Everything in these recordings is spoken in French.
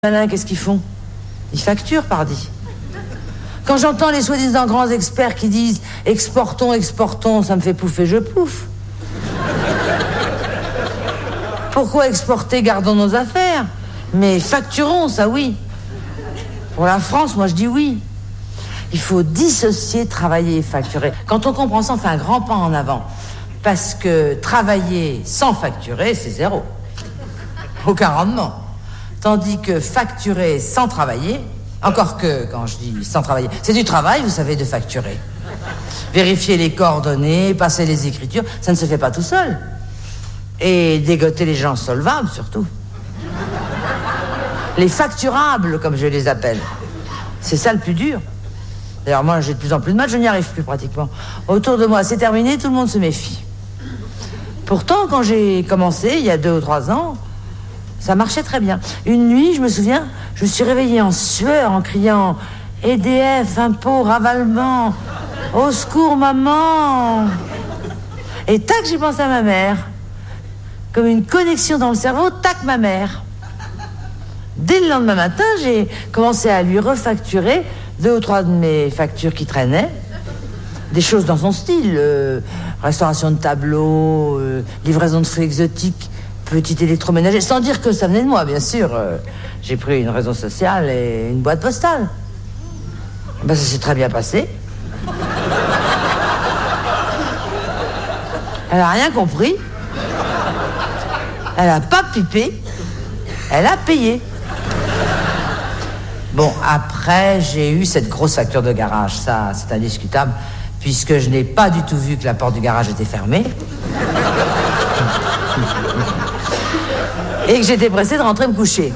Malin, qu'est-ce qu'ils font? Ils facturent, pardi. Quand j'entends les soi-disant grands experts qui disent « exportons, exportons », ça me fait pouffer, je pouffe. Pourquoi exporter? Gardons nos affaires. Mais facturons, ça oui. Pour la France, moi je dis oui. Il faut dissocier travailler et facturer. Quand on comprend ça, on fait un grand pas en avant. Parce que travailler sans facturer, c'est zéro. Aucun rendement. Tandis que facturer sans travailler, encore que, quand je dis sans travailler, c'est du travail, vous savez, de facturer. Vérifier les coordonnées, passer les écritures, ça ne se fait pas tout seul. Et dégoter les gens solvables, surtout. Les facturables, comme je les appelle. C'est ça le plus dur. D'ailleurs, moi, j'ai de plus en plus de mal, je n'y arrive plus pratiquement. Autour de moi, c'est terminé, tout le monde se méfie. Pourtant, quand j'ai commencé, il y a 2 ou 3 ans, ça marchait très bien. Une nuit, je me souviens, je me suis réveillée en sueur, en criant « EDF, impôts, ravalement, au secours, maman !» Et tac, j'ai pensé à ma mère. Comme une connexion dans le cerveau, tac, ma mère. Dès le lendemain matin, j'ai commencé à lui refacturer 2 ou 3 de mes factures qui traînaient. Des choses dans son style, restauration de tableaux, livraison de fruits exotiques, petit électroménager, sans dire que ça venait de moi, bien sûr. J'ai pris une raison sociale et une boîte postale. Ben, ça s'est très bien passé. Elle n'a rien compris. Elle n'a pas pipé. Elle a payé. Bon, après, j'ai eu cette grosse facture de garage. Ça, c'est indiscutable, puisque je n'ai pas du tout vu que la porte du garage était fermée. Et que j'étais pressée de rentrer me coucher.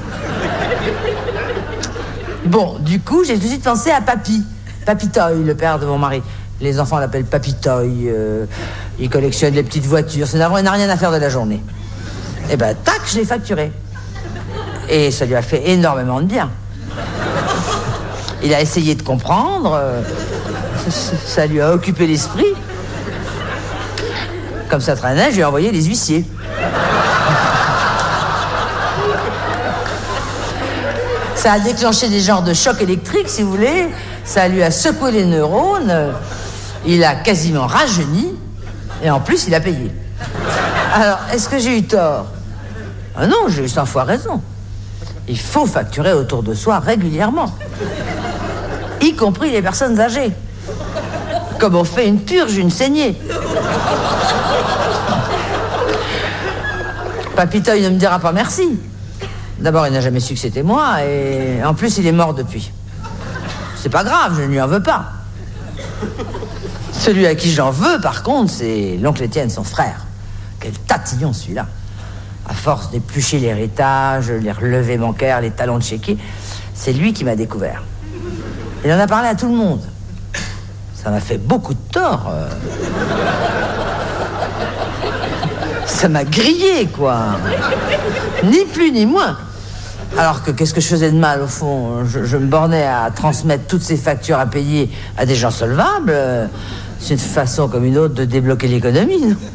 Bon, du coup, j'ai tout de suite pensé à Papy. Papy Toy, le père de mon mari. Les enfants l'appellent Papy Toy. Il collectionne les petites voitures. Il n'a rien à faire de la journée. Et ben, tac, je l'ai facturé. Et ça lui a fait énormément de bien. Il a essayé de comprendre. Ça lui a occupé l'esprit. Comme ça traînait, je lui ai envoyé les huissiers. Ça a déclenché des genres de chocs électriques, si vous voulez. Ça lui a secoué les neurones. Il a quasiment rajeuni. Et en plus, il a payé. Alors, est-ce que j'ai eu tort? Ah non, j'ai eu 100 fois raison. Il faut facturer autour de soi régulièrement. Y compris les personnes âgées. Comme on fait une purge, une saignée. Papy Toy ne me dira pas merci. D'abord, il n'a jamais su que c'était moi, et en plus, il est mort depuis. C'est pas grave, je ne lui en veux pas. Celui à qui j'en veux, par contre, c'est l'oncle Étienne, son frère. Quel tatillon, celui-là. À force d'éplucher l'héritage, les relevés bancaires, les talons de chéquier, c'est lui qui m'a découvert. Il en a parlé à tout le monde. Ça m'a fait beaucoup de tort. Ça m'a grillé, quoi. Ni plus ni moins. Alors que qu'est-ce que je faisais de mal, au fond? Je me bornais à transmettre toutes ces factures à payer à des gens solvables. C'est une façon comme une autre de débloquer l'économie, non?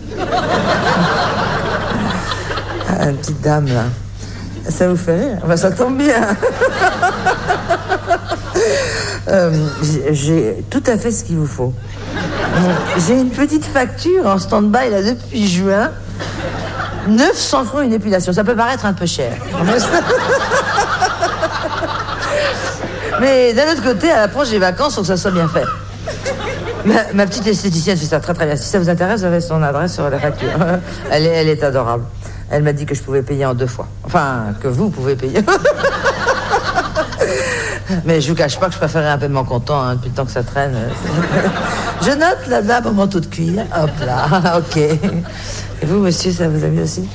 Ah, une petite dame, là. Ça vous fait rire? Enfin, ça tombe bien. J'ai tout à fait ce qu'il vous faut. J'ai une petite facture en stand-by, là, depuis juin. 900 francs une épilation. Ça peut paraître un peu cher. Mais d'un autre côté, à l'approche des vacances, il faut que ça soit bien fait. Ma petite esthéticienne fait ça très très bien. Si ça vous intéresse, vous avez son adresse sur la facture. Elle est adorable. Elle m'a dit que je pouvais payer en 2 fois. Enfin, que vous pouvez payer. Mais je vous cache pas que je préférais un paiement comptant, hein, depuis le temps que ça traîne. Je note la dame au manteau de cuir. Hop là, ok. Et vous, monsieur, ça vous amuse aussi?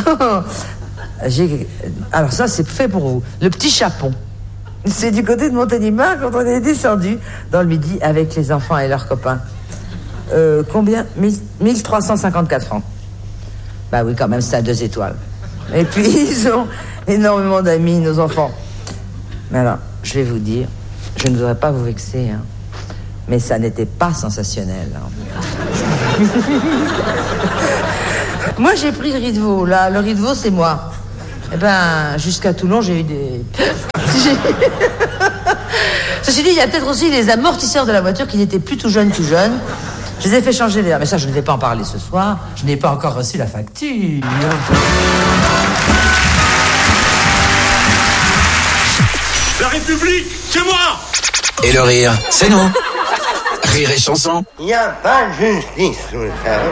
Alors ça, c'est fait pour vous. Le petit chapon. C'est du côté de Montélimar quand on est descendu dans le Midi avec les enfants et leurs copains. Combien? 1354 francs. Bah oui, quand même, c'est à 2 étoiles. Et puis, ils ont énormément d'amis, nos enfants. Mais alors, je vais vous dire, je ne voudrais pas vous vexer, hein, mais ça n'était pas sensationnel. Hein. Moi, j'ai pris le riz de veau. Là, le riz de veau, c'est moi. Eh ben, jusqu'à Toulon, j'ai eu des... Ceci dit, il y a peut-être aussi les amortisseurs de la voiture qui n'étaient plus tout jeunes. Je les ai fait changer d'ailleurs, mais ça, je ne vais pas en parler ce soir. Je n'ai pas encore reçu la facture. La République, c'est moi! Et le rire, c'est nous. Rire et chanson. Il n'y a pas de justice, vous le savez.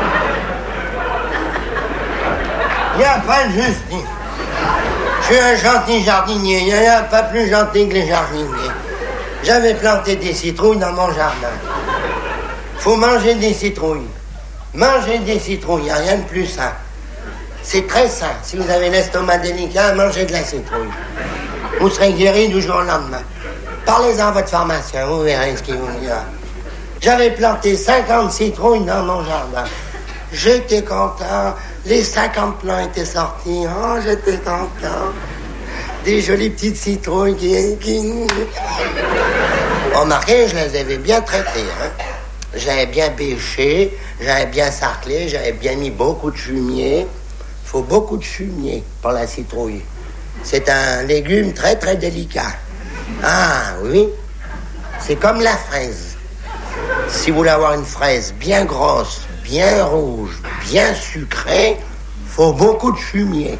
Il n'y a pas de justice. Je suis un gentil jardinier. Il n'y a pas plus gentil que les jardiniers. J'avais planté des citrouilles dans mon jardin. Faut manger des citrouilles. Manger des citrouilles, il n'y a rien de plus sain. C'est très sain. Si vous avez l'estomac délicat, mangez de la citrouille. Vous serez guéri du jour au lendemain. Parlez-en à votre pharmacien, vous verrez ce qu'il vous dira. J'avais planté 50 citrouilles dans mon jardin. J'étais content. Les 50 plants étaient sortis. Oh, j'étais content. Des jolies petites citrouilles qui... Remarquez, je les avais bien traitées. Hein. J'avais bien bêché, j'avais bien sarclé, j'avais bien mis beaucoup de fumier. Il faut beaucoup de fumier pour la citrouille. C'est un légume très très délicat. Ah oui, c'est comme la fraise. Si vous voulez avoir une fraise bien grosse, bien rouge, bien sucrée, faut beaucoup de fumier.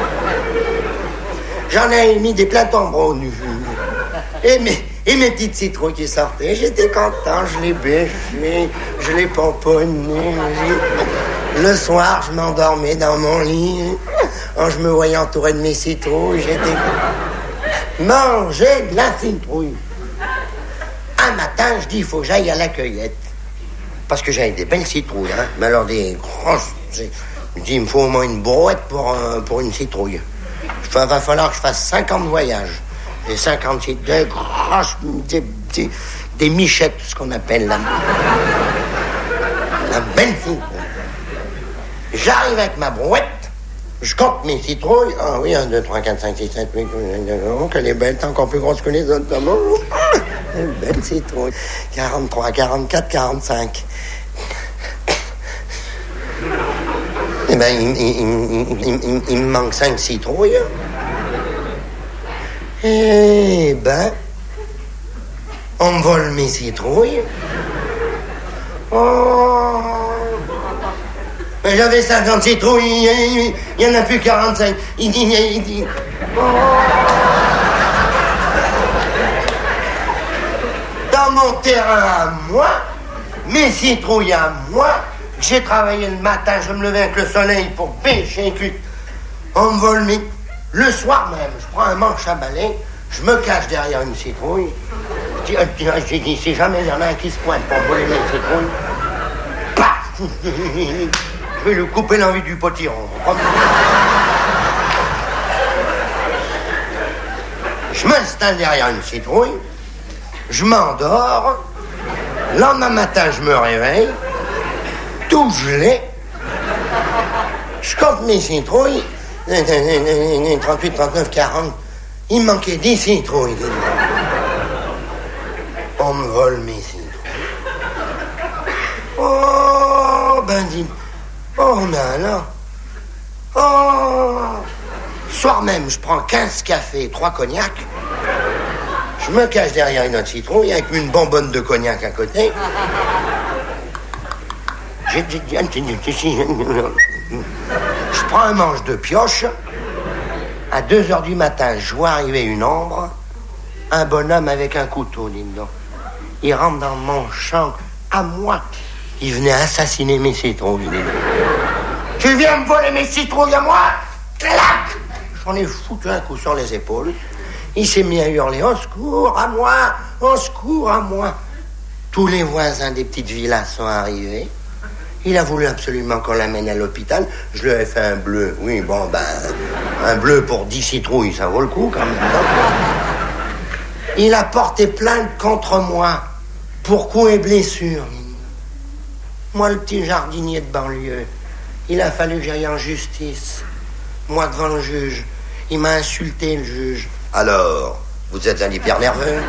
J'en ai mis des plats tombereaux du fumier. Et mes petites citrouilles qui sortaient, j'étais content, je les bêchais, je les pomponnais. Le soir, je m'endormais dans mon lit, quand je me voyais entouré de mes citrouilles, j'étais... Manger de la citrouille. Un matin, je dis, il faut que j'aille à la cueillette. Parce que j'avais des belles citrouilles, hein. Mais alors des grosses... Je dis, il me faut au moins une brouette pour une citrouille. Il va falloir que je fasse 50 voyages. Et 50 citrouilles, grosses, des michettes, ce qu'on appelle la belle citrouille. J'arrive avec ma brouette, je compte mes citrouilles. Ah oui, 1, 2, 3, 4, 5, 6, 7, 8, 9, qu'elle est belle, t'es encore plus grosse que les autres. Une belle citrouille. 43, 44, 45. Eh ben, il me manque 5 citrouilles. Eh ben, on me vole mes citrouilles. Oh, mais j'avais 50 citrouilles, il n'y en a plus 45. Il dit. Oh. Dans mon terrain à moi, mes citrouilles à moi, j'ai travaillé le matin, je me levais avec le soleil pour pêcher, on me vole mes... Le soir même, je prends un manche à balai, je me cache derrière une citrouille. J'ai dit, si jamais il y en a un qui se pointe pour voler mes citrouilles, paf, je vais lui couper l'envie du potiron. Je m'installe derrière une citrouille, je m'endors, le lendemain matin, je me réveille, tout gelé, je compte mes citrouilles, 38, 39, 40. Il me manquait 10 citrouilles. On me vole mes citrouilles. Oh, ben dis. Oh, mais alors. Oh. Soir même, je prends 15 cafés, 3 cognacs. Je me cache derrière une autre citrouille avec une bonbonne de cognac à côté. Je prends un manche de pioche. À 2h du matin, je vois arriver une ombre. Un bonhomme avec un couteau, dis donc. Il rentre dans mon champ à moi. Il venait assassiner mes citrouilles. Tu viens me voler mes citrouilles à moi? Clac! J'en ai foutu un coup sur les épaules. Il s'est mis à hurler, au secours à moi, au secours à moi. Tous les voisins des petites villas sont arrivés. Il a voulu absolument qu'on l'amène à l'hôpital. Je lui ai fait un bleu. Oui, bon, ben, un bleu pour 10 citrouilles, ça vaut le coup quand même. Il a porté plainte contre moi pour coups et blessures. Moi, le petit jardinier de banlieue, il a fallu que j'aille en justice. Moi, devant le juge, il m'a insulté, le juge. Alors, vous êtes un hyper nerveux?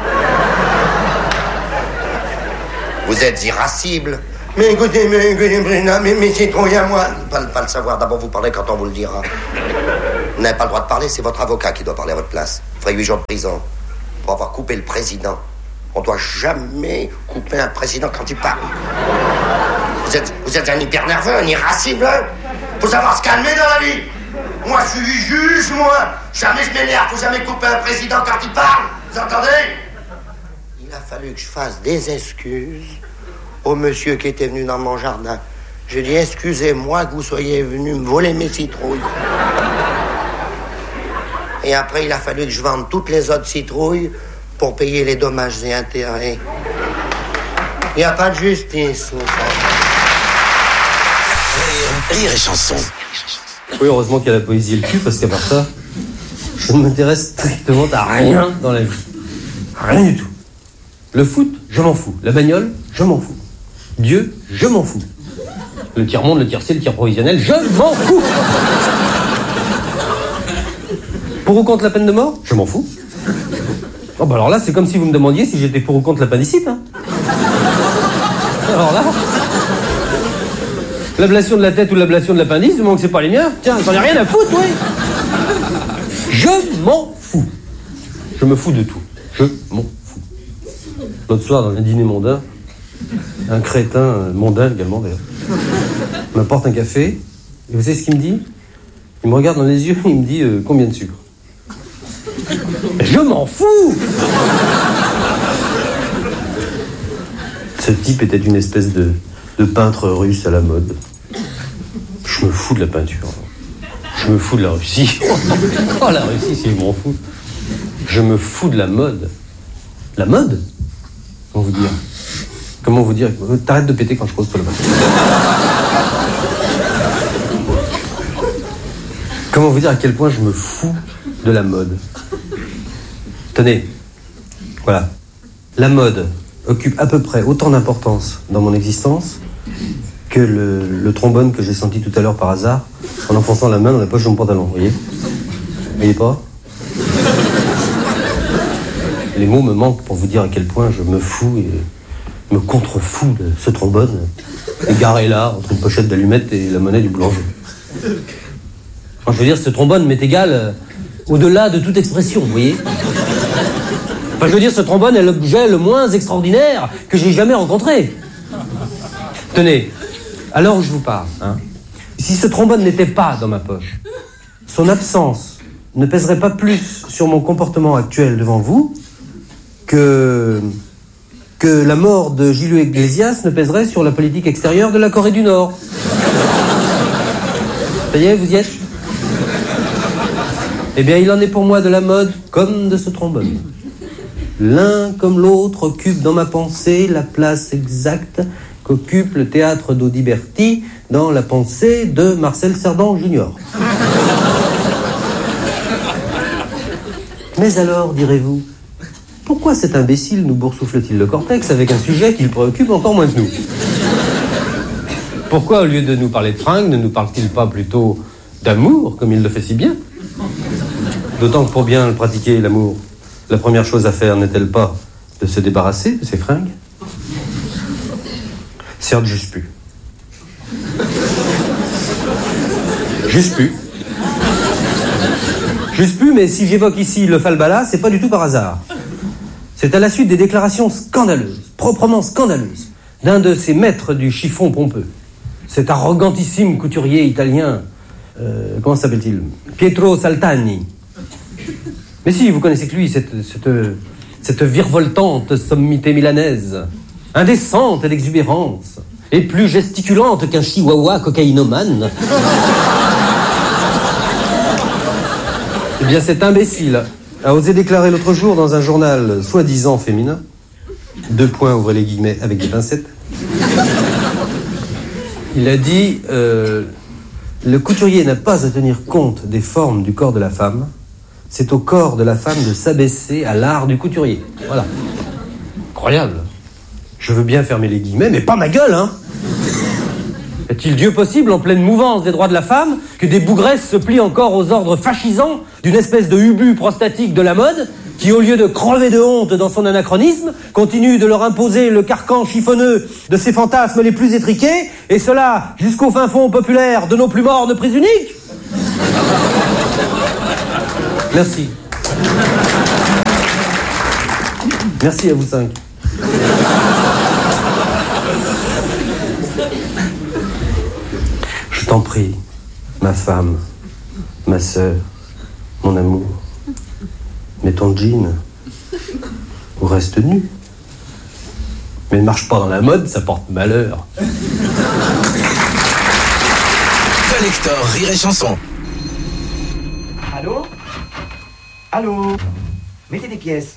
Vous êtes irascible? Mais écoutez, mes citrouilles à moi. Pas le savoir, d'abord vous parlez quand on vous le dira. Vous n'avez pas le droit de parler, c'est votre avocat qui doit parler à votre place. Vous ferez 8 jours de prison pour avoir coupé le président. On doit jamais couper un président quand il parle. Vous êtes un hyper nerveux, un irascible. Faut savoir se calmer dans la vie. Moi, je suis juge, moi. Jamais je m'énerve. Faut jamais couper un président quand il parle. Vous entendez? Il a fallu que je fasse des excuses au monsieur qui était venu dans mon jardin. Je dis, excusez-moi que vous soyez venu me voler mes citrouilles. Et après, il a fallu que je vende toutes les autres citrouilles pour payer les dommages et intérêts. Il n'y a pas de justice, vous savez. Rire et chanson. Oui, heureusement qu'il y a la poésie et le cul, parce qu'à part ça, je ne m'intéresse strictement à rien dans la vie. Rien du tout. Le foot, je m'en fous. La bagnole, je m'en fous. Dieu, je m'en fous. Le tiers-monde, le tiers-ciel, le tiers-provisionnel, je m'en fous. Pour ou contre la peine de mort? Je m'en fous. Oh bah alors là, c'est comme si vous me demandiez si j'étais pour ou contre l'appendicite. Hein. Alors là... L'ablation de la tête ou l'ablation de l'appendice, du moment que c'est pas les miens, tiens, j'en ai rien à foutre, oui. Je m'en fous. Je me fous de tout. Je m'en fous. L'autre soir, dans un dîner mondain, un crétin mondain également d'ailleurs, m'apporte un café, et vous savez ce qu'il me dit? Il me regarde dans les yeux, il me dit combien de sucre? Je m'en fous. Ce type était une espèce de peintre russe à la mode. Je me fous de la peinture. Je me fous de la Russie. Oh, la Russie, c'est je m'en fous. Je me fous de la mode. La mode? Comment vous dire? T'arrêtes de péter quand je pose sur la mode. Comment vous dire à quel point je me fous de la mode? Tenez, voilà. La mode occupe à peu près autant d'importance dans mon existence que le trombone que j'ai senti tout à l'heure par hasard en enfonçant la main dans la poche de mon pantalon, vous voyez? Vous voyez pas? Les mots me manquent pour vous dire à quel point je me fous et me contrefous de ce trombone égaré là, entre une pochette d'allumettes et la monnaie du boulanger. Enfin, je veux dire, ce trombone m'est égal au-delà de toute expression, vous voyez? Enfin, je veux dire, ce trombone est l'objet le moins extraordinaire que j'ai jamais rencontré. Tenez, à l'heure où je vous parle, hein, si ce trombone n'était pas dans ma poche, son absence ne pèserait pas plus sur mon comportement actuel devant vous que la mort de Julio Iglesias ne pèserait sur la politique extérieure de la Corée du Nord. Ça y est, vous y êtes? Eh bien, il en est pour moi de la mode comme de ce trombone. L'un comme l'autre occupe dans ma pensée la place exacte qu'occupe le théâtre d'Audiberti dans la pensée de Marcel Cerdan Junior. Mais alors, direz-vous, pourquoi cet imbécile nous boursoufle-t-il le cortex avec un sujet qui le préoccupe encore moins que nous? Pourquoi, au lieu de nous parler de fringues, ne nous parle-t-il pas plutôt d'amour, comme il le fait si bien? D'autant que pour bien le pratiquer, l'amour, la première chose à faire n'est-elle pas de se débarrasser de ses fringues? Certes, juste plus. Juste plus. Juste plus, mais si j'évoque ici le falbala, c'est pas du tout par hasard. C'est à la suite des déclarations scandaleuses, proprement scandaleuses, d'un de ces maîtres du chiffon pompeux. Cet arrogantissime couturier italien, comment s'appelle-t-il? Pietro Saltani. Mais si, vous connaissez que lui, cette virevoltante sommité milanaise, indécente d'exubérance, et plus gesticulante qu'un chihuahua cocaïnomane. Eh bien, cet imbécile a osé déclarer l'autre jour dans un journal soi-disant féminin, 2 points, ouvrez les guillemets, avec des pincettes, il a dit le couturier n'a pas à tenir compte des formes du corps de la femme, c'est au corps de la femme de s'abaisser à l'art du couturier. Voilà. Incroyable. Je veux bien fermer les guillemets, mais pas ma gueule, hein. Est-il Dieu possible, en pleine mouvance des droits de la femme, que des bougresses se plient encore aux ordres fascisants d'une espèce de ubu prostatique de la mode, qui, au lieu de crever de honte dans son anachronisme, continue de leur imposer le carcan chiffonneux de ses fantasmes les plus étriqués, et cela jusqu'au fin fond populaire de nos plus mornes prises uniques? Merci. Merci à vous 5. Je t'en prie, ma femme, ma sœur, mon amour, mets ton jean ou reste nu. Mais ne marche pas dans la mode, ça porte malheur. Collector Rire et Chanson. Allô? Allô? Mettez des pièces.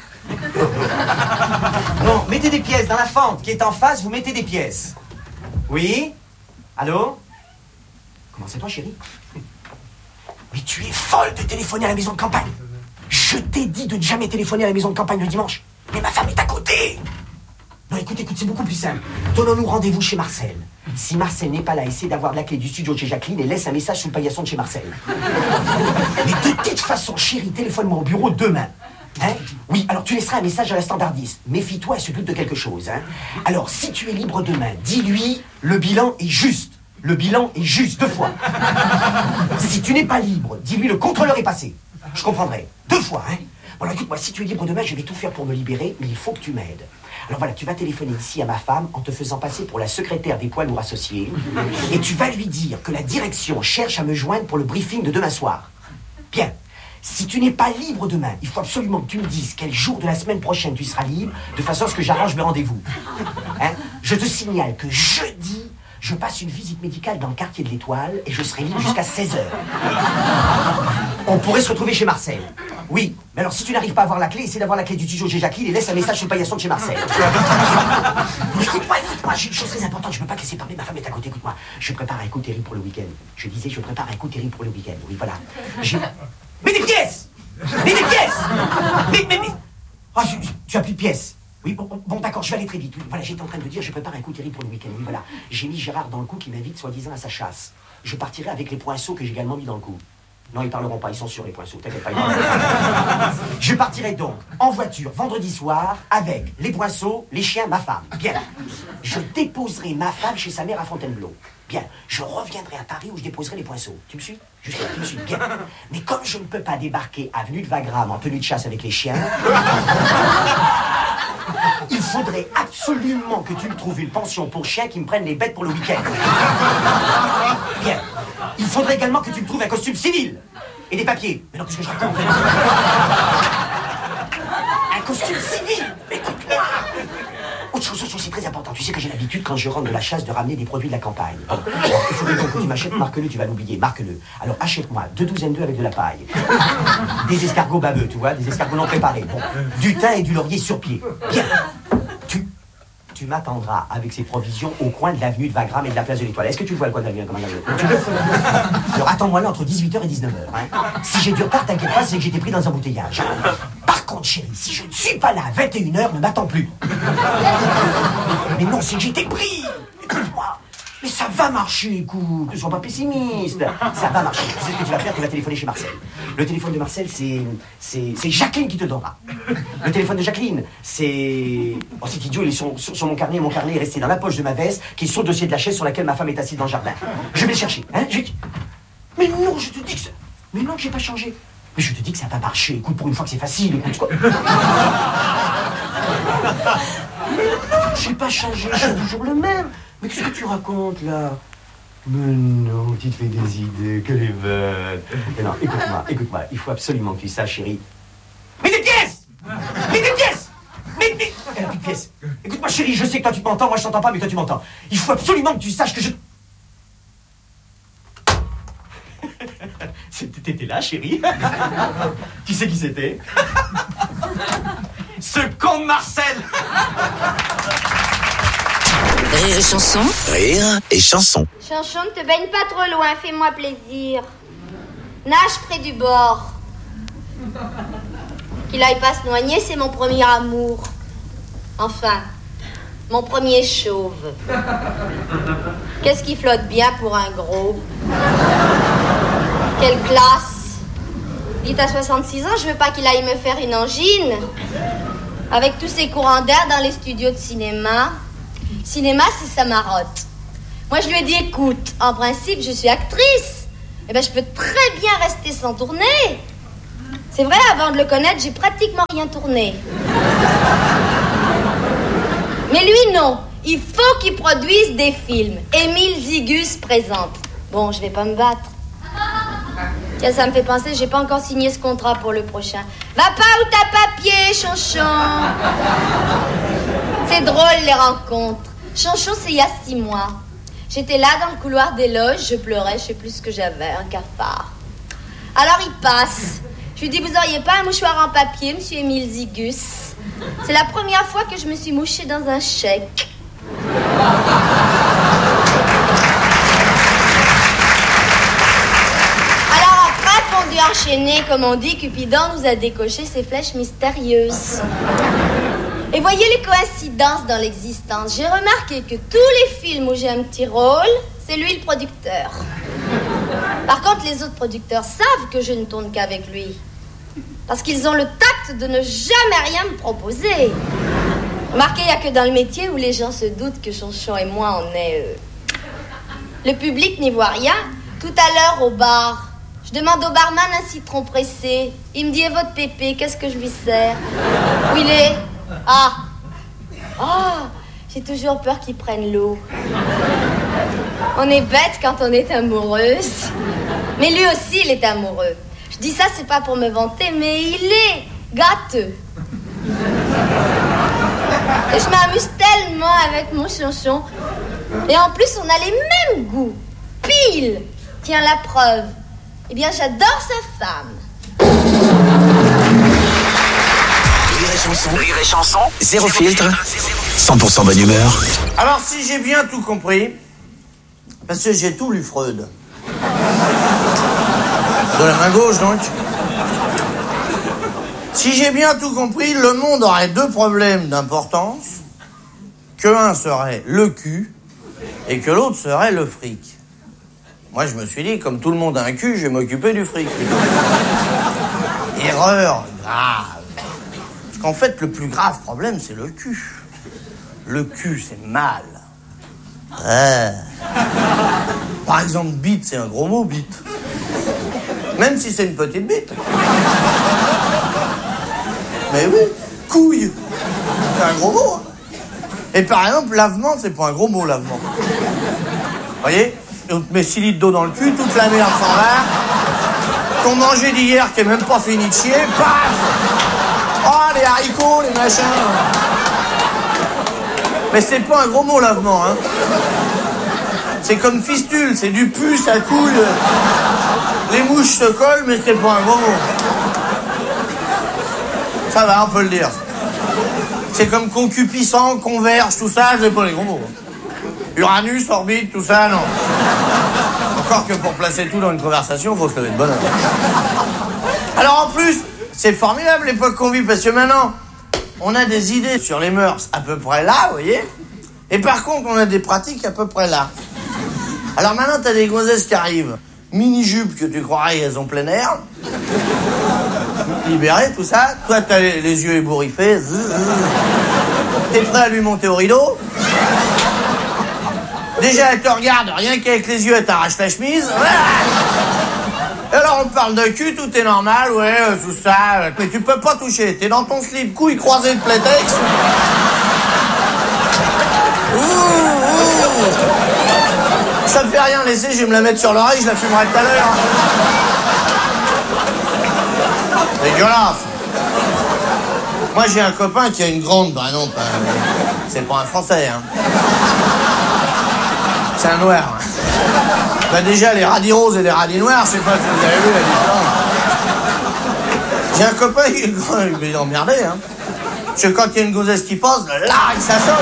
Non, mettez des pièces dans la fente qui est en face, vous mettez des pièces. Oui? Allô? Comment c'est toi, chérie? Mais tu es folle de téléphoner à la maison de campagne. Je t'ai dit de ne jamais téléphoner à la maison de campagne le dimanche. Mais ma femme est à côté. Non, écoute, c'est beaucoup plus simple. Donnons-nous rendez-vous chez Marcel. Si Marcel n'est pas là, essaie d'avoir la clé du studio de chez Jacqueline et laisse un message sous le paillasson de chez Marcel. Mais de toute façon, chérie, téléphone-moi au bureau demain. Hein? Oui, alors tu laisseras un message à la standardiste. Méfie-toi, elle se doute de quelque chose. Hein? Alors, si tu es libre demain, dis-lui, le bilan est juste. Le bilan est juste, 2 fois. Si tu n'es pas libre, dis-lui, le contrôleur est passé. Je comprendrai. 2 fois, hein? Bon, alors écoute-moi, si tu es libre demain, je vais tout faire pour me libérer, mais il faut que tu m'aides. Alors voilà, tu vas téléphoner ici à ma femme en te faisant passer pour la secrétaire des poids lourds associés et tu vas lui dire que la direction cherche à me joindre pour le briefing de demain soir. Bien. Si tu n'es pas libre demain, il faut absolument que tu me dises quel jour de la semaine prochaine tu seras libre, de façon à ce que j'arrange mes rendez-vous. Hein? Je te signale que jeudi, je passe une visite médicale dans le quartier de l'Étoile et je serai libre jusqu'à 16h. On pourrait se retrouver chez Marcel. Oui, mais alors si tu n'arrives pas à avoir la clé, essaie d'avoir la clé du studio chez Jacqueline et laisse un message sur le paillasson de chez Marcel. Écoute-moi, j'ai une chose très importante, je ne peux pas te laisser parler, ma femme est à côté, écoute-moi. Je prépare un coup terrible pour le week-end. Je disais, je prépare un coup terrible pour le week-end. Oui, voilà. Mais des pièces! Mais des pièces! Mais... Ah, tu as plus de pièces. Oui, bon d'accord, je vais aller très vite. Oui, voilà, j'étais en train de dire, je prépare un coup terrible pour le week-end. Oui, voilà. J'ai mis Gérard dans le coup qui m'invite soi-disant à sa chasse. Je partirai avec les poinceaux que j'ai également mis dans le coup. Non, ils parleront pas, ils sont sûrs les poinceaux, t'inquiète pas. Je partirai donc en voiture vendredi soir avec les poinceaux, les chiens, ma femme. Bien. Je déposerai ma femme chez sa mère à Fontainebleau. Bien. Je reviendrai à Paris où je déposerai les poinceaux. Tu me suis? Juste là, tu me suis? Bien. Mais comme je ne peux pas débarquer avenue de Wagram en tenue de chasse avec les chiens, il faudrait absolument que tu me trouves une pension pour chiens qui me prennent les bêtes pour le week-end. Bien. Il faudrait également que tu me trouves un costume civil et des papiers. Mais non, qu'est-ce que je raconte? Un costume civil. Écoute-moi. Autre chose, c'est très important. Tu sais que j'ai l'habitude, quand je rentre de la chasse, de ramener des produits de la campagne. Bon. Alors, il faudrait donc que tu m'achètes, marque-le, tu vas l'oublier, marque-le. Alors, achète-moi 2 douzaines d'œufs avec de la paille. Des escargots baveux, tu vois, des escargots non préparés. Bon. Du thym et du laurier sur pied. Bien. Tu m'attendras avec ces provisions au coin de l'avenue de Wagram et de la place de l'Étoile. Est-ce que tu vois le coin de l'avenue comme un Alors attends-moi là entre 18h et 19h. Hein. Si j'ai du retard, t'inquiète pas, c'est que j'étais pris dans un embouteillage. Par contre, chérie, si je ne suis pas là à 21h, ne m'attends plus. Mais non, c'est que j'étais pris. Écoute-moi. Mais ça va marcher, écoute, ne sois pas pessimiste. Ça va marcher. Tu sais ce que tu vas faire, tu vas téléphoner chez Marcel. Le téléphone de Marcel, c'est Jacqueline qui te donnera. Le téléphone de Jacqueline, c'est... Oh, cet idiot, il est sur mon carnet. Mon carnet est resté dans la poche de ma veste, qui est sur le dossier de la chaise sur laquelle ma femme est assise dans le jardin. Je vais le chercher, hein. Mais non, je te dis que ça... Mais non, que j'ai pas changé. Mais je te dis que ça va pas marcher. Écoute, pour une fois que c'est facile, écoute quoi. Mais non, j'ai pas changé, je suis toujours le même. Mais qu'est-ce que tu racontes, là? Mais non, tu te fais des idées, quelle est belle. Mais non, écoute-moi, il faut absolument que tu saches, chérie. Mais des pièces! Mais des pièces! Mais... Elle a plus de pièces. Écoute-moi, chérie, je sais que toi tu m'entends, moi je t'entends pas, mais toi tu m'entends. Il faut absolument que tu saches que je... T'étais là, chérie? Tu sais qui c'était? Ce con de Marcel! Rire et chanson. Rire et chanson. Chanson, ne te baigne pas trop loin, fais-moi plaisir. Nage près du bord. Qu'il aille pas se noyer, c'est mon premier amour. Enfin, mon premier chauve. Qu'est-ce qui flotte bien pour un gros? Quelle classe! Dites à 66 ans, je veux pas qu'il aille me faire une angine. Avec tous ces courants d'air dans les studios de cinéma. Cinéma, c'est sa marotte. Moi, je lui ai dit, écoute, en principe, je suis actrice. Eh ben, je peux très bien rester sans tourner. C'est vrai, avant de le connaître, j'ai pratiquement rien tourné. Mais lui, non. Il faut qu'il produise des films. Émile Zigus présente. Bon, je vais pas me battre. Tiens, ça me fait penser, j'ai pas encore signé ce contrat pour le prochain. Va pas où t'as papier, Chonchon. C'est drôle, les rencontres. Chonchon, c'est il y a 6 mois. J'étais là, dans le couloir des loges, je pleurais, je sais plus ce que j'avais, un cafard. Alors, il passe. Je lui dis, vous auriez pas un mouchoir en papier, monsieur Émile Zigus? C'est la première fois que je me suis mouchée dans un chèque. Alors après, fondu enchaîné, comme on dit, Cupidon nous a décoché ses flèches mystérieuses. Et voyez les coïncidences dans l'existence. J'ai remarqué que tous les films où j'ai un petit rôle, c'est lui le producteur. Par contre, les autres producteurs savent que je ne tourne qu'avec lui. Parce qu'ils ont le tact de ne jamais rien me proposer. Remarquez, il n'y a que dans le métier où les gens se doutent que Chonchon et moi, on est... Le public n'y voit rien. Tout à l'heure, au bar, je demande au barman un citron pressé. Il me dit, et votre pépé, qu'est-ce que je lui sers? Où il est? Ah! Oh! J'ai toujours peur qu'il prenne l'eau. On est bête quand on est amoureuse. Mais lui aussi, il est amoureux. Je dis ça, c'est pas pour me vanter, mais il est gâteux. Et je m'amuse tellement avec mon Chonchon. Et en plus, on a les mêmes goûts. Pile! Tiens, la preuve. Eh bien, j'adore sa femme. Rire et chanson, zéro filtre, 100% bonne humeur. Alors, si j'ai bien tout compris, parce que j'ai tout lu Freud. De la main gauche, donc. Si j'ai bien tout compris, le monde aurait 2 problèmes d'importance. Que un serait le cul et que l'autre serait le fric. Moi, je me suis dit, comme tout le monde a un cul, je vais m'occuper du fric. Erreur grave. Parce qu'en fait, le plus grave problème, c'est le cul. Le cul, c'est mal. Par exemple, bite, c'est un gros mot, bite. Même si c'est une petite bite. Mais oui, couille, c'est un gros mot. Et par exemple, lavement, c'est pas un gros mot, lavement. Vous voyez? On te met 6 litres d'eau dans le cul, toute la merde s'en va. Ton manger d'hier qui est même pas fini de chier, paf! Oh, les haricots, les machins. Mais c'est pas un gros mot, lavement, hein. C'est comme fistule, c'est du pu, ça coule. Les mouches se collent, mais c'est pas un gros mot. Ça va, on peut le dire. C'est comme concupiscent, converge, tout ça, c'est pas les gros mots. Uranus, orbite, tout ça, non. Encore que pour placer tout dans une conversation, faut se lever de bonne heure. Alors en plus, c'est formidable l'époque qu'on vit, parce que maintenant, on a des idées sur les mœurs à peu près là, vous voyez. Et par contre, on a des pratiques à peu près là. Alors maintenant, t'as des gonzesses qui arrivent. Mini-jupes que tu croirais elles ont plein air. Libérées, tout ça. Toi, t'as les yeux ébouriffés. T'es prêt à lui monter au rideau. Déjà, elle te regarde, rien qu'avec les yeux, elle t'arrache la chemise. Et alors, on parle de cul, tout est normal, ouais, tout ça. Mais tu peux pas toucher. T'es dans ton slip, couille croisée de plétex. Ça me fait rien, laisser, je vais me la mettre sur l'oreille, je la fumerai tout à l'heure. Dégueulasse. Moi, j'ai un copain qui a une grande... Bah non, c'est pas un Français, hein. C'est un noir. Bah déjà, les radis roses et les radis noirs, je sais pas si vous avez vu la différence. J'ai un copain qui est emmerdé, hein. Parce que quand il y a une gonzesse qui passe, là, il s'assomme.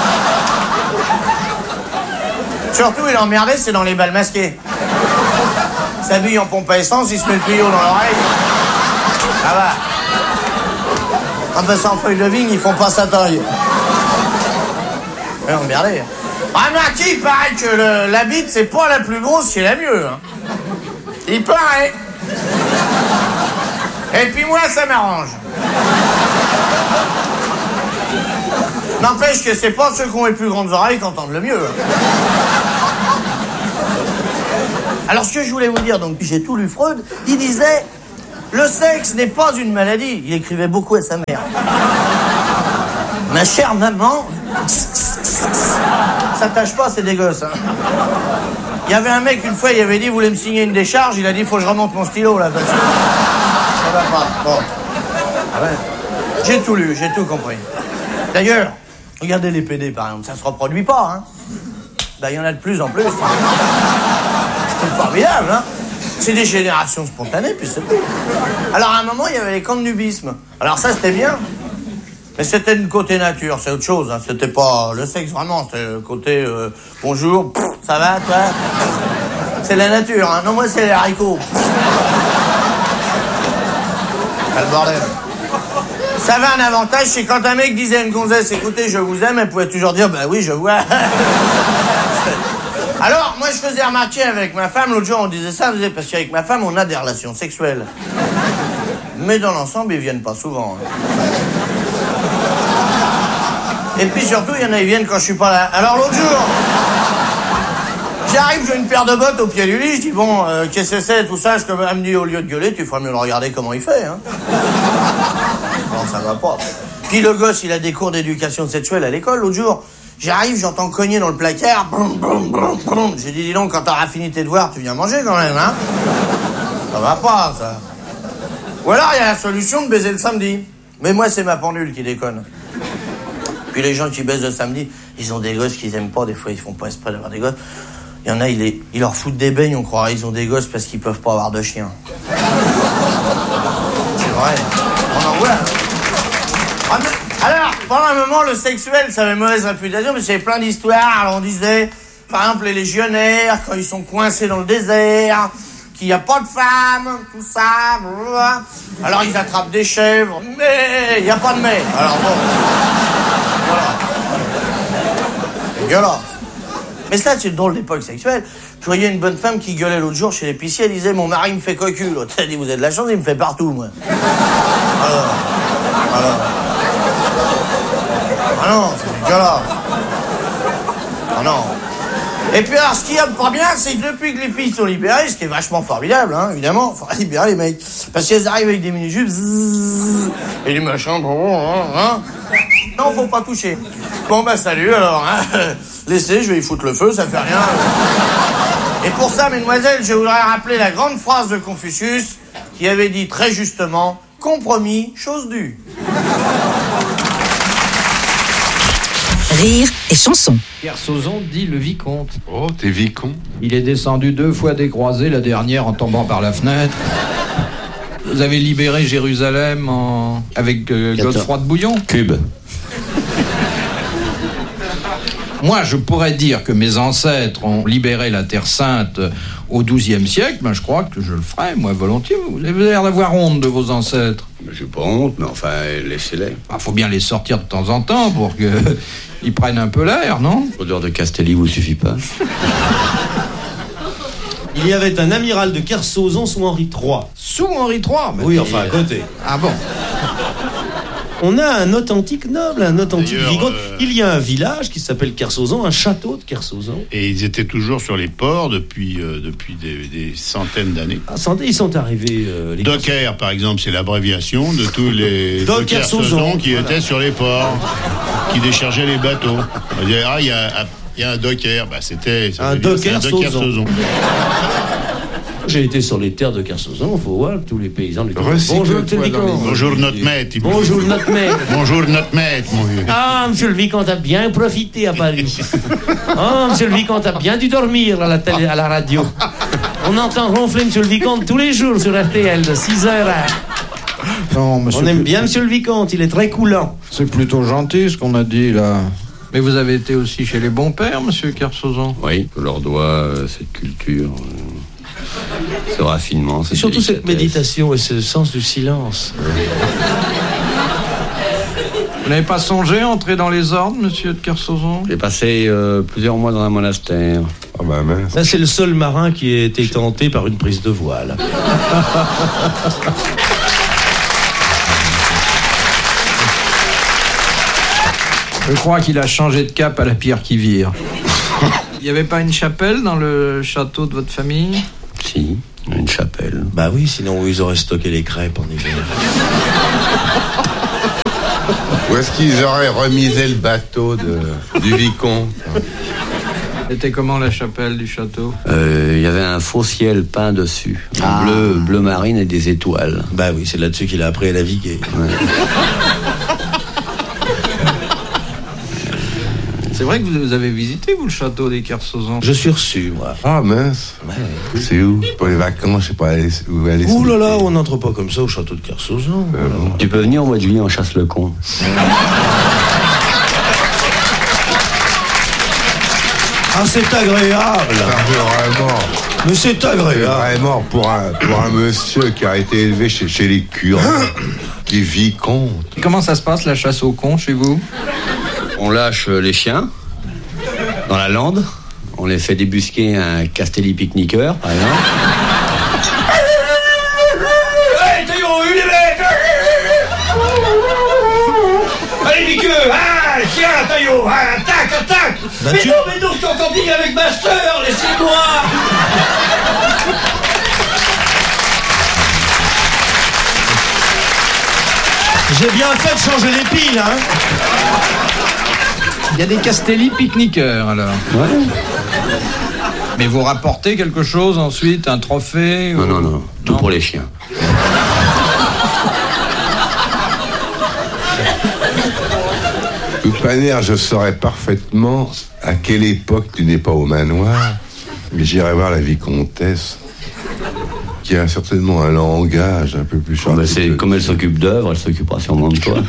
Surtout, il est emmerdé, c'est dans les balles masquées. Il s'habille en pompe à essence, il se met le tuyau dans l'oreille. Ça va. En passant en feuille de vigne, ils font pas sa taille. Ouais, emmerdé. Ah, mais qui il paraît que la bite, c'est pas la plus grosse, c'est la mieux. Hein. Il paraît. Et puis moi, ça m'arrange. N'empêche que c'est pas ceux qui ont les plus grandes oreilles qui entendent le mieux. Alors, ce que je voulais vous dire, donc j'ai tout lu Freud, il disait, Le sexe n'est pas une maladie. Il écrivait beaucoup à sa mère. Ma chère maman, ça tâche pas, c'est des gosses. Hein. Il y avait un mec, une fois, il avait dit, vous voulez me signer une décharge? Il a dit, faut que je remonte mon stylo, là, parce que ça va pas. Bon. Ah ouais. J'ai tout lu, j'ai tout compris. D'ailleurs, regardez les PD, par exemple, ça se reproduit pas, hein. Ben, il y en a de plus en plus. C'est formidable, hein. C'est des générations spontanées, puis c'est tout. Alors, à un moment, il y avait les camps de nudisme. Alors ça, c'était bien. Mais c'était une côté nature, c'est autre chose. Hein. C'était pas le sexe, vraiment. C'était le côté bonjour, ça va, toi? C'est la nature, hein. Non, moi, c'est les haricots. Pas le bordel. Ça avait un avantage, c'est quand un mec disait à une gonzesse, écoutez, je vous aime, elle pouvait toujours dire, bah oui, je vois. Alors, moi, je faisais remarquer avec ma femme, l'autre jour, on disait ça, parce qu'avec ma femme, on a des relations sexuelles. Mais dans l'ensemble, ils viennent pas souvent. Hein. Et puis surtout, il y en a, ils viennent quand je suis pas là. Alors l'autre jour, j'arrive, j'ai une paire de bottes au pied du lit, je dis, bon, qu'est-ce que c'est, tout ça? Elle me dit, au lieu de gueuler, tu feras mieux le regarder comment il fait, hein. Non, ça va pas. Puis le gosse, il a des cours d'éducation sexuelle à l'école. L'autre jour, j'arrive, j'entends cogner dans le placard. Brum, brum, brum, brum. J'ai dit, dis donc, quand t'auras fini tes devoirs, tu viens manger quand même, hein. Ça va pas, ça. Ou alors, il y a la solution de baiser le samedi. Mais moi, c'est ma pendule qui déconne. Puis les gens qui baisent le samedi, ils ont des gosses qu'ils aiment pas. Des fois, ils font pas exprès d'avoir des gosses. Il y en a, ils leur foutent des beignes, on croirait ils ont des gosses parce qu'ils peuvent pas avoir de chien. C'est vrai. On en voit. Alors, pendant un moment, le sexuel, ça avait mauvaise réputation, mais il y avait plein d'histoires. Alors, on disait, par exemple, les légionnaires, quand ils sont coincés dans le désert, qu'il n'y a pas de femmes, tout ça. Blablabla. Alors, ils attrapent des chèvres, mais il n'y a pas de mais. Alors, bon. Voilà. C'est dégueulasse. Mais ça, c'est une drôle d'époque sexuelle. Je voyais une bonne femme qui gueulait l'autre jour chez l'épicier, elle disait, mon mari me fait cocu. L'autre, elle dit, vous avez de la chance, il me fait partout, moi. Alors. Ah non, c'est dégueulasse. Ah non. Et puis alors, ce qu'il y a de pas bien, c'est que depuis que les filles sont libérées, ce qui est vachement formidable, hein, évidemment, faut libérer les mecs. Parce qu'elles arrivent avec des mini-jupes, et des machins, hein. Non, faut pas toucher. Bon, bah salut, alors, hein. Laissez, je vais y foutre le feu, ça fait rien. Et pour ça, mesdemoiselles, je voudrais rappeler la grande phrase de Confucius, qui avait dit très justement, compromis, chose due. Rire et chanson. Kersozon dit le vicomte. Oh, t'es vicomte. Il est descendu 2 fois des croisées, la dernière en tombant par la fenêtre. Vous avez libéré Jérusalem avec Godefroy de Bouillon. Cube. Moi, je pourrais dire que mes ancêtres ont libéré la Terre Sainte au XIIe siècle, mais je crois que je le ferai, moi, volontiers. Vous avez l'air d'avoir honte de vos ancêtres. J'ai pas honte, mais enfin, laissez-les. Faut bien les sortir de temps en temps pour qu'ils prennent un peu l'air, non? L'odeur de Castelli vous suffit pas? Il y avait un amiral de Kersozon sous Henri III. Sous Henri III? Oui, enfin, à côté. Ah bon? On a un authentique noble, un authentique vicomte. Il y a un village qui s'appelle Kersozon, un château de Kersozon. Et ils étaient toujours sur les ports depuis des centaines d'années. Ah, ils sont arrivés... Docker, par exemple, c'est l'abréviation de tous les Kersozon qui étaient sur les ports, qui déchargeaient les bateaux. On disait, il y a un docker. Bah, c'était un Dockersozon. J'ai été sur les terres de Kersozon, il faut voir, tous les paysans du Bonjour, bonjour notre maître. Bonjour notre maître. Bonjour notre maître, mon vieux. Ah, monsieur le vicomte a bien profité à Paris. Ah, monsieur le vicomte a bien dû dormir à la radio. On entend ronfler monsieur le vicomte tous les jours sur RTL de 6h à... Non, on aime bien monsieur le vicomte, il est très coulant. C'est plutôt gentil ce qu'on a dit là. Mais vous avez été aussi chez les bons pères, monsieur Kersozon? Oui, je leur dois cette culture... ce raffinement, et surtout cette méditation et ce sens du silence. Vous n'avez pas songé à entrer dans les ordres, monsieur de Kersozon? J'ai passé plusieurs mois dans un monastère. Ah bah mince. Là, c'est le seul marin qui a été tenté par une prise de voile. Je crois qu'il a changé de cap à la pierre qui vire. Il n'y avait pas une chapelle dans le château de votre famille? Si. Une chapelle. Bah oui, sinon ils auraient stocké les crêpes en hiver. Où est-ce qu'ils auraient remisé le bateau du vicomte? C'était comment la chapelle du château? Il y avait un faux ciel peint dessus. Bleu marine et des étoiles. Bah oui, c'est là-dessus qu'il a appris à naviguer. Ouais. C'est vrai que vous avez visité, vous, le château des Kersozon? Je suis reçu, moi. Ah mince. Ouais. C'est où? Pour les vacances, je sais pas où aller. Ouh là là, on n'entre pas comme ça au château de Kersozon. Bon. Tu peux venir au mois de juillet, on chasse le con. Ah, c'est agréable. Vraiment. Mais c'est agréable. Vraiment, pour un monsieur qui a été élevé chez les curés, qui est vicomte. Comment ça se passe, la chasse au con, chez vous? On lâche les chiens dans la lande. On les fait débusquer un Castelli pique-niqueur, par exemple. Hey, Taillot, une évêque! Allez, Miqueux, chien, Taillot, attaque, attaque! Bah, mais non, je suis en camping avec ma sœur, laissez-moi! J'ai bien fait de changer les piles, hein. Il y a des Castelli pique-niqueurs, alors. Ouais. Mais vous rapportez quelque chose ensuite, un trophée? Non. Tout pour les chiens. De toute manière, je saurais parfaitement à quelle époque tu n'es pas au manoir, mais j'irai voir la vicomtesse, qui a certainement un langage un peu plus charmant. C'est comme elle s'occupe d'œuvres, elle s'occupera sûrement de toi.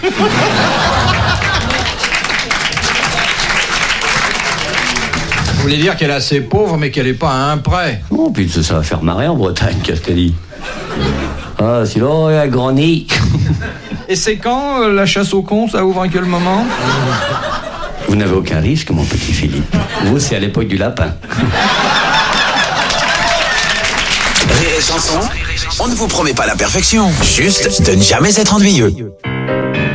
Vous voulez dire qu'elle est assez pauvre, mais qu'elle n'est pas à un prêt? Non, puis ça va faire marrer en Bretagne, Castelli. Ah, sinon, il a grandi. Et c'est quand la chasse au con, ça ouvre à quel moment? Vous n'avez aucun risque, mon petit Philippe. Vous, c'est à l'époque du lapin. Rire et chanson, on ne vous promet pas la perfection, juste de ne jamais être ennuyeux.